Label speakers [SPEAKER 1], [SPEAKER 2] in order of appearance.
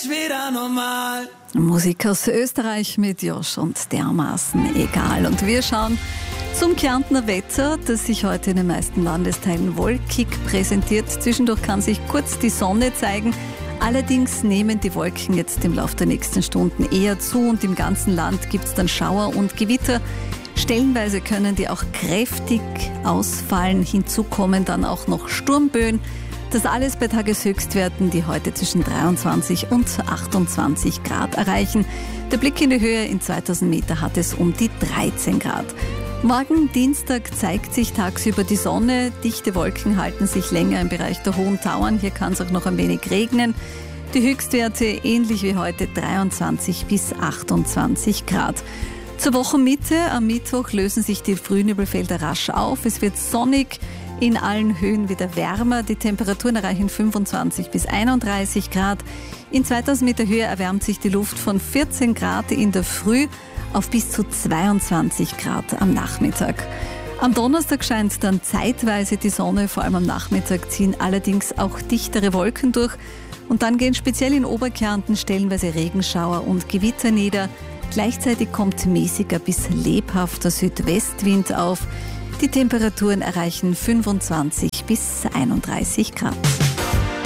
[SPEAKER 1] Wieder normal.
[SPEAKER 2] Musik aus Österreich mit Josh und dermaßen egal. Und wir schauen zum Kärntner Wetter, das sich heute in den meisten Landesteilen wolkig präsentiert. Zwischendurch kann sich kurz die Sonne zeigen. Allerdings nehmen die Wolken jetzt im Laufe der nächsten Stunden eher zu und im ganzen Land gibt es dann Schauer und Gewitter. Stellenweise können die auch kräftig ausfallen. Hinzu kommen dann auch noch Sturmböen. Das alles bei Tageshöchstwerten, die heute zwischen 23 und 28 Grad erreichen. Der Blick in die Höhe, in 2000 Meter hat es um die 13 Grad. Morgen Dienstag zeigt sich tagsüber die Sonne. Dichte Wolken halten sich länger im Bereich der Hohen Tauern. Hier kann es auch noch ein wenig regnen. Die Höchstwerte ähnlich wie heute 23 bis 28 Grad. Zur Wochenmitte am Mittwoch lösen sich die Frühnebelfelder rasch auf. Es wird sonnig, in allen Höhen wieder wärmer. Die Temperaturen erreichen 25 bis 31 Grad. In 2000 Meter Höhe erwärmt sich die Luft von 14 Grad in der Früh auf bis zu 22 Grad am Nachmittag. Am Donnerstag scheint dann zeitweise die Sonne, vor allem am Nachmittag ziehen allerdings auch dichtere Wolken durch. Und dann gehen speziell in Oberkärnten stellenweise Regenschauer und Gewitter nieder. Gleichzeitig kommt mäßiger bis lebhafter Südwestwind auf. Die Temperaturen erreichen 25 bis 31 Grad.